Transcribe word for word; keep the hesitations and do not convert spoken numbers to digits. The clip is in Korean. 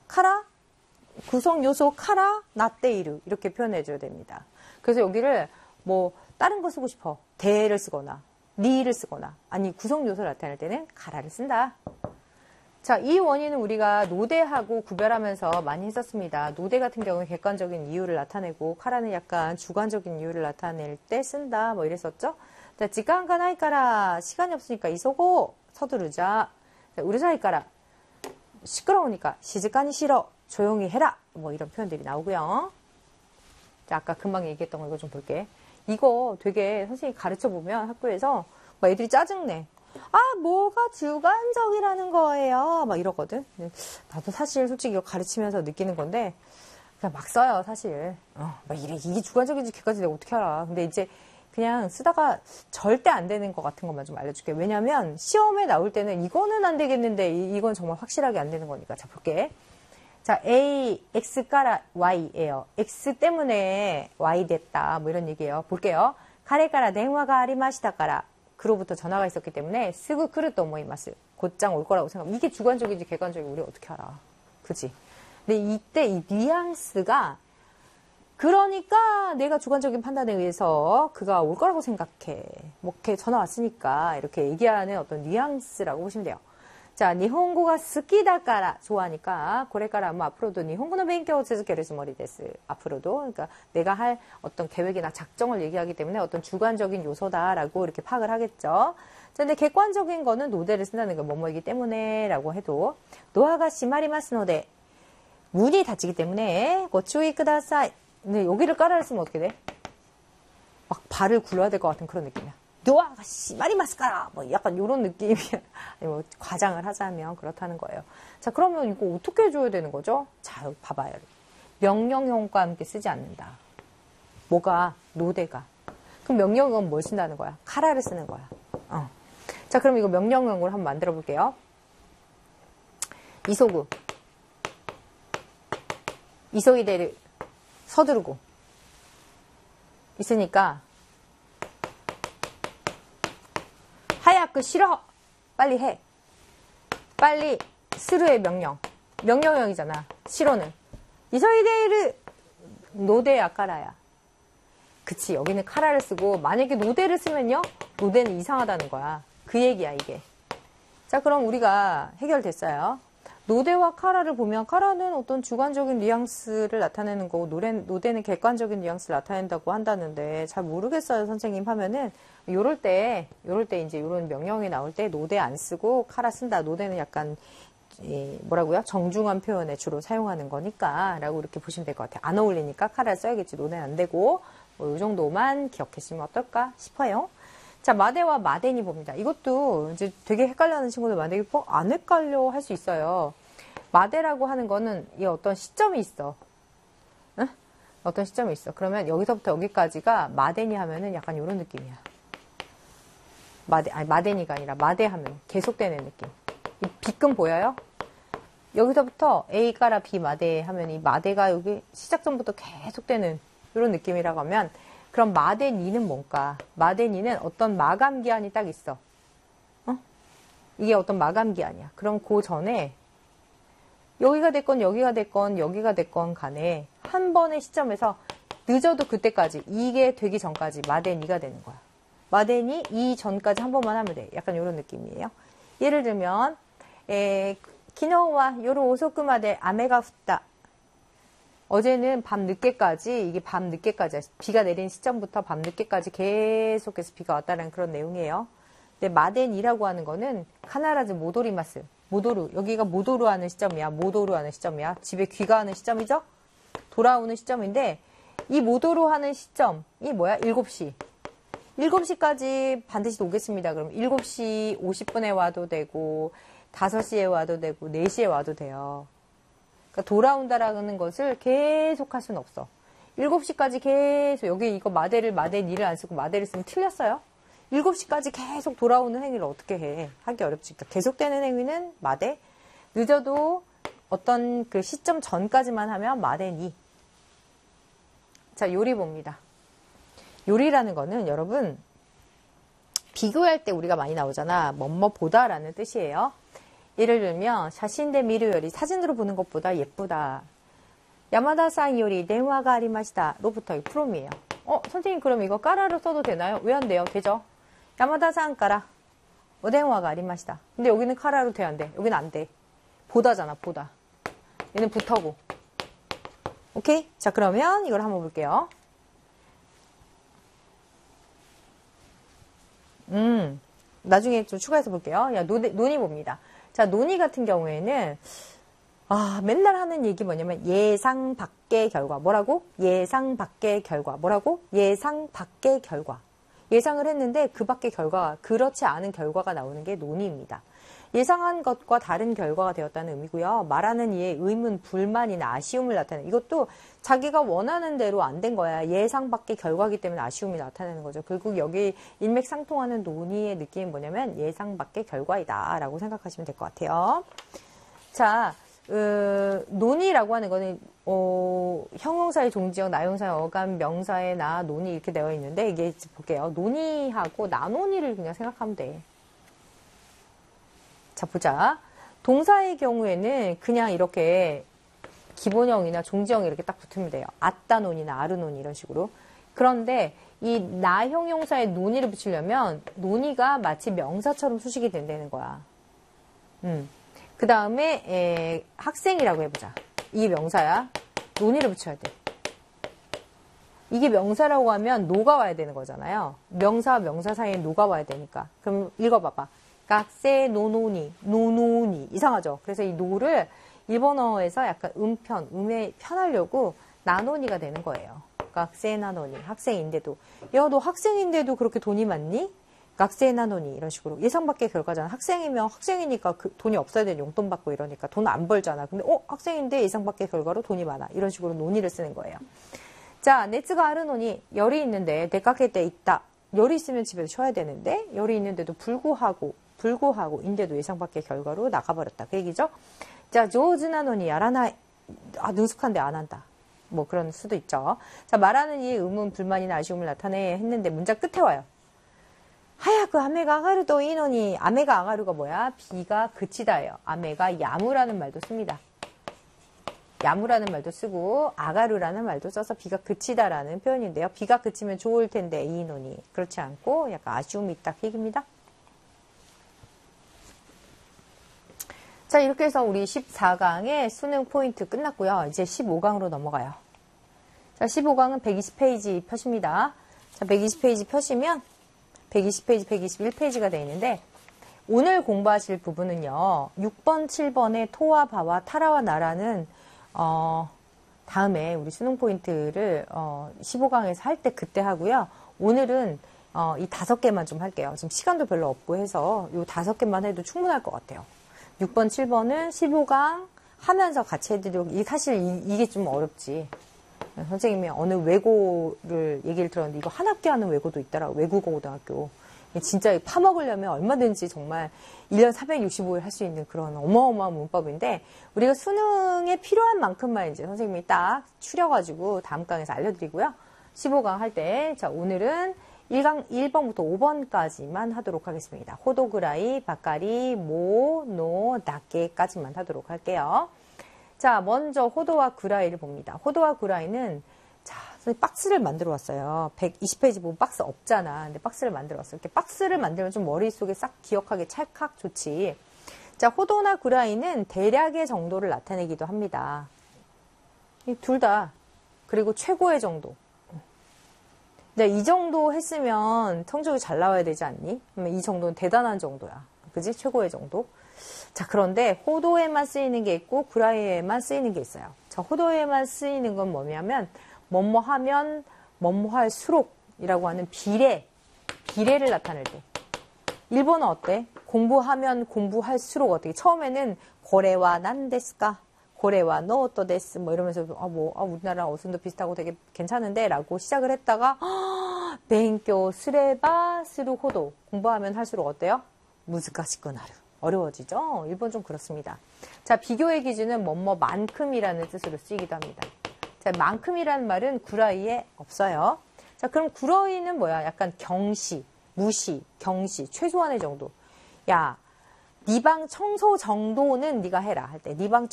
카라 구성 요소 카라 나떼이루 이렇게 표현해 줘야 됩니다. 그래서 여기를 뭐 다른 거 쓰고 싶어. 대를 쓰거나 니를 쓰거나 아니 구성 요소를 나타낼 때는 카라를 쓴다. 자, 이 원인은 우리가 노대하고 구별하면서 많이 했었습니다. 노대 같은 경우는 객관적인 이유를 나타내고 카라는 약간 주관적인 이유를 나타낼 때 쓴다. 뭐 이랬었죠. 자, 지간가 나이까라 시간이 없으니까 이소고 서두르자. 자, 우르자이까라 시끄러우니까 시즈카니 싫어 조용히 해라. 뭐 이런 표현들이 나오고요. 자, 아까 금방 얘기했던 거 이거 좀 볼게. 이거 되게 선생님이 가르쳐 보면 학교에서 막 애들이 짜증내. 아, 뭐가 주관적이라는 거예요. 막 이러거든. 나도 사실 솔직히 이거 가르치면서 느끼는 건데, 그냥 막 써요, 사실. 어, 막 이래. 이게 주관적인지 객관적인지 내가 어떻게 알아. 근데 이제 그냥 쓰다가 절대 안 되는 것 같은 것만 좀 알려줄게. 왜냐면 시험에 나올 때는 이거는 안 되겠는데, 이건 정말 확실하게 안 되는 거니까. 자, 볼게. 자, A, X가라 Y예요. X 때문에 Y 됐다. 뭐 이런 얘기예요. 볼게요. 카레가라 댕화가 아리마시다가라. 그로부터 전화가 있었기 때문에 스그 크르또 모이마스. 곧장 올 거라고 생각. 이게 주관적인지 객관적인지 우리 어떻게 알아. 그치? 근데 이때 이 뉘앙스가 그러니까 내가 주관적인 판단에 의해서 그가 올 거라고 생각해. 뭐 이렇게 전화 왔으니까 이렇게 얘기하는 어떤 뉘앙스라고 보시면 돼요. 자, 니혼고가 스키다까라 좋아하니까 고래까라 뭐 앞으로도 니혼고의勉強を続けるつもりです. 앞으로도 그러니까 내가 할 어떤 계획이나 작정을 얘기하기 때문에 어떤 주관적인 요소다라고 이렇게 파악을 하겠죠. 자, 근데 객관적인 거는 노대를 쓴다는 거 뭐뭐이기 때문에라고 해도 노아가 시마리마스노데 문이 닫히기 때문에 고추이 쿠다사이. 근데 여기를 까라를 쓰면 어떻게 돼? 막 발을 굴러야 될 것 같은 그런 느낌이야. 노아가 시마리마스까라 뭐 약간 이런 느낌이야. 아니 뭐 과장을 하자면 그렇다는 거예요. 자, 그러면 이거 어떻게 해줘야 되는 거죠? 자, 여기 봐봐요. 명령형과 함께 쓰지 않는다. 뭐가? 노대가. 그럼 명령형은 뭘 쓴다는 거야? 카라를 쓰는 거야. 어. 자, 그럼 이거 명령형으로 한번 만들어 볼게요. 이소구 이소이데를 서두르고 있으니까 하야크 싫어. 빨리 해. 빨리 스루의 명령. 명령형이잖아. 싫어는. 이소이데르 노대 아까라야. 그치. 여기는 카라를 쓰고 만약에 노대를 쓰면요. 노대는 이상하다는 거야. 그 얘기야 이게. 자, 그럼 우리가 해결됐어요. 노대와 카라를 보면 카라는 어떤 주관적인 뉘앙스를 나타내는 거고 노래, 노대는 객관적인 뉘앙스를 나타낸다고 한다는데 잘 모르겠어요 선생님 하면은 요럴 때 요럴 때 이제 요런 명령이 나올 때 노대 안 쓰고 카라 쓴다. 노대는 약간 예, 뭐라고요? 정중한 표현에 주로 사용하는 거니까 라고 이렇게 보시면 될 것 같아요. 안 어울리니까 카라를 써야겠지. 노대는 안 되고 뭐 요 정도만 기억하시면 어떨까 싶어요. 자, 마대와 마덴이 봅니다. 이것도 이제 되게 헷갈려하는 친구들 만약에 뭐 안 헷갈려 할 수 있어요. 마대라고 하는 거는 이 어떤 시점이 있어. 응? 어떤 시점이 있어. 그러면 여기서부터 여기까지가 마데니 하면은 약간 이런 느낌이야. 마데, 아니, 마데니가 아니라 마대 하면 계속되는 느낌. 이 B끔 보여요? 여기서부터 A 가라 B 마대 하면 이 마대가 여기 시작점부터 계속되는 이런 느낌이라고 하면 그럼 마데니는 뭔가? 마데니는 어떤 마감 기한이 딱 있어. 어? 이게 어떤 마감 기한이야. 그럼 그 전에 여기가 됐건 여기가 됐건 여기가 됐건 간에 한 번의 시점에서 늦어도 그때까지 이게 되기 전까지 마데니가 되는 거야. 마데니 이 전까지 한 번만 하면 돼. 약간 이런 느낌이에요. 예를 들면 에, 기노와 요로 오소쿠마데 아메가 훗다. 어제는 밤 늦게까지 이게 밤 늦게까지 비가 내린 시점부터 밤 늦게까지 계속해서 비가 왔다는 그런 내용이에요. 근데 마덴이라고 하는 거는 카나라즈 모도리마스. 모도루. 여기가 모도루 하는 시점이야. 모도루 하는 시점이야. 집에 귀가하는 시점이죠? 돌아오는 시점인데 이 모도루 하는 시점이 뭐야? 일곱 시. 일곱 시까지 반드시 오겠습니다. 그럼 일곱 시 오십 분에 와도 되고 다섯 시에 와도 되고 네 시에 와도 돼요. 그러니까 돌아온다라는 것을 계속 할 수는 없어. 일곱 시까지 계속 여기 이거 마대를 마대 니를 안 쓰고 마대를 쓰면 틀렸어요? 일곱 시까지 계속 돌아오는 행위를 어떻게 해? 하기 어렵지. 그러니까 계속되는 행위는 마대. 늦어도 어떤 그 시점 전까지만 하면 마대니. 자, 요리 봅니다. 요리라는 거는 여러분 비교할 때 우리가 많이 나오잖아. 뭐뭐 보다라는 뜻이에요. 예를 들면 자신대 미르요리 사진으로 보는 것보다 예쁘다. 야마다상 요리電話が 아리마시다 로부터 이 프롬이에요. 어 선생님 그럼 이거 까라로 써도 되나요? 왜 안 돼요? 되죠? 야마다상 까라 오電話が 아리마시다. 근데 여기는 카라로 돼야 안 돼. 여기는 안 돼. 보다잖아 보다. 얘는 부터고. 오케이? 자 그러면 이걸 한번 볼게요. 음 나중에 좀 추가해서 볼게요. 야, 논, 논의 봅니다. 자, 논의 같은 경우에는, 아, 맨날 하는 얘기 뭐냐면, 예상 밖의 결과. 뭐라고? 예상 밖의 결과. 뭐라고? 예상 밖의 결과. 예상을 했는데 그 밖의 결과가, 그렇지 않은 결과가 나오는 게 논의입니다. 예상한 것과 다른 결과가 되었다는 의미고요. 말하는 이의 의문, 불만이나 아쉬움을 나타내는 이것도 자기가 원하는 대로 안 된 거야. 예상 밖의 결과이기 때문에 아쉬움이 나타나는 거죠. 결국 여기 일맥상통하는 논의의 느낌이 뭐냐면 예상 밖의 결과이다 라고 생각하시면 될 것 같아요. 자, 어, 논의라고 하는 거는 어, 형용사의 종지형, 나용사의 어감, 명사의 나, 논의 이렇게 되어 있는데 이게 볼게요. 논의하고 나논의를 그냥 생각하면 돼. 자, 보자. 동사의 경우에는 그냥 이렇게 기본형이나 종지형이 이렇게 딱 붙으면 돼요. 아따논이나 아르논 이런 식으로. 그런데 이 나 형용사에 논의를 붙이려면 논의가 마치 명사처럼 수식이 된다는 거야. 음. 그 다음에 학생이라고 해보자. 이게 명사야. 논의를 붙여야 돼. 이게 명사라고 하면 노가 와야 되는 거잖아요. 명사와 명사 사이에 노가 와야 되니까. 그럼 읽어봐봐. 각세 노노니, 노노니. 이상하죠? 그래서 이 노를 일본어에서 약간 음편, 음에 편하려고 나노니가 되는 거예요. 각세 나노니. 학생인데도. 야, 너 학생인데도 그렇게 돈이 많니? 각세 나노니. 이런 식으로. 예상 밖의 결과잖아. 학생이면 학생이니까 그 돈이 없어야 되는 용돈 받고 이러니까 돈 안 벌잖아. 근데, 어? 학생인데 예상 밖의 결과로 돈이 많아. 이런 식으로 논의를 쓰는 거예요. 자, 네츠가 아르노니. 열이 있는데, 데카케 때 있다. 열이 있으면 집에서 쉬어야 되는데, 열이 있는데도 불구하고, 불구하고 인데도 예상 밖의 결과로 나가버렸다. 그 얘기죠. 자, 조즈나노니 야라나 아 능숙한데 안 한다. 뭐 그런 수도 있죠. 자, 말하는 이의 의문, 불만이나 아쉬움을 나타내 했는데 문장 끝에 와요. 하야그 아메가 아가르도 이노니 아메가 아가르가 뭐야? 비가 그치다예요. 아메가 야무라는 말도 씁니다. 야무라는 말도 쓰고 아가르라는 말도 써서 비가 그치다라는 표현인데요. 비가 그치면 좋을 텐데 이노니 그렇지 않고 약간 아쉬움이 있다 그 얘기입니다. 자, 이렇게 해서 우리 십사 강의 수능 포인트 끝났고요. 이제 십오 강으로 넘어가요. 자, 십오 강은 백이십 페이지 펴십니다. 자, 백이십 페이지 펴시면 백이십 페이지, 백이십일 페이지가 되어 있는데 오늘 공부하실 부분은요. 육 번, 칠 번의 토와 바와 타라와 나라는 어, 다음에 우리 수능 포인트를 어, 십오 강에서 할 때 그때 하고요. 오늘은 어, 이 다섯 개만 좀 할게요. 지금 시간도 별로 없고 해서 이 다섯 개만 해도 충분할 것 같아요. 육 번, 칠 번은 십오 강 하면서 같이 해드리고, 이 사실 이, 이게 좀 어렵지. 선생님이 어느 외고를 얘기를 들었는데, 이거 한 학기 하는 외고도 있더라고. 외국어 고등학교. 진짜 파먹으려면 얼마든지 정말 일 년 삼백육십오 일 할 수 있는 그런 어마어마한 문법인데, 우리가 수능에 필요한 만큼만 이제 선생님이 딱 추려가지고 다음 강에서 알려드리고요. 십오 강 할 때, 자, 오늘은 일 강 일 번부터 오 번까지만 하도록 하겠습니다. 호도그라이, 바까리, 모, 노, 다케까지만 하도록 할게요. 자, 먼저 호도와 구라이를 봅니다. 호도와 구라이는 자, 박스를 만들어 왔어요. 백이십 페이지 보면 박스 없잖아. 근데 박스를 만들어 왔어요. 이렇게 박스를 만들면 좀 머릿속에 싹 기억하기 찰칵 좋지. 자, 호도나 구라이는 대략의 정도를 나타내기도 합니다. 둘 다. 그리고 최고의 정도. 이 정도 했으면 성적이 잘 나와야 되지 않니? 그러면 이 정도는 대단한 정도야. 그지? 최고의 정도. 자, 그런데 호도에만 쓰이는 게 있고 구라이에만 쓰이는 게 있어요. 자, 호도에만 쓰이는 건 뭐냐면 뭐뭐 하면 뭐뭐 할수록이라고 하는 비례, 비례를 나타낼 때. 일본어 어때? 공부하면 공부할수록 어떻게? 처음에는 고래와 난데스까? 고래와 노또 데스 뭐 이러면서 아 뭐 아, 우리나라랑 어순도 비슷하고 되게 괜찮은데 라고 시작을 했다가 뱅교 스레바 스루 호도 공부하면 할수록 어때요? 무즈카시쿠나루 어려워지죠? 일본 좀 그렇습니다. 자, 비교의 기준은 뭐뭐만큼이라는 뜻으로 쓰이기도 합니다. 자, 만큼이라는 말은 구라이에 없어요. 자, 그럼 구라이는 뭐야? 약간 경시, 무시, 경시, 최소한의 정도. 야, 네 방 청소 정도는 네가 해라 할 때 네 방